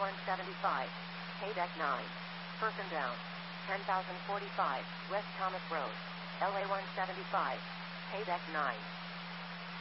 175, Paydeck 9. Person down. 10,045, West Thomas Road, LA 175, Paydeck 9.